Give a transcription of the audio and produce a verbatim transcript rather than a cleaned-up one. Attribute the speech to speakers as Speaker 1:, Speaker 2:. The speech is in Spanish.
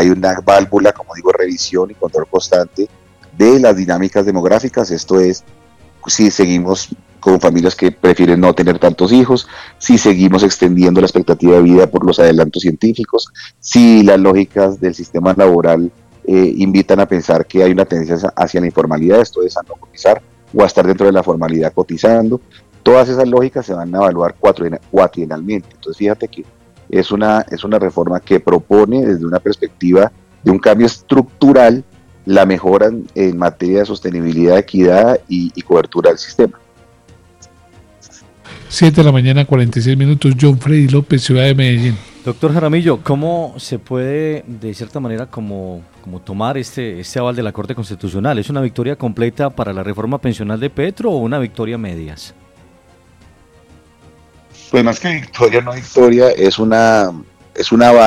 Speaker 1: hay una válvula, como digo, revisión y control constante de las dinámicas demográficas. Esto es, si seguimos con familias que prefieren no tener tantos hijos, si seguimos extendiendo la expectativa de vida por los adelantos científicos, si las lógicas del sistema laboral eh, invitan a pensar que hay una tendencia hacia la informalidad, esto es a no cotizar o a estar dentro de la formalidad cotizando. Todas esas lógicas se van a evaluar cuatrienalmente. Entonces fíjate que es una, es una reforma que propone desde una perspectiva de un cambio estructural la mejora en, en materia de sostenibilidad, equidad y, y cobertura del sistema.
Speaker 2: siete de la mañana, cuarenta y seis minutos. John Freddy López, Ciudad de Medellín.
Speaker 3: Doctor Jaramillo, ¿cómo se puede, de cierta manera, como, como tomar este, este aval de la Corte Constitucional? ¿Es una victoria completa para la reforma pensional de Petro o una victoria a medias?
Speaker 1: Pues más que victoria, no victoria, es una, es una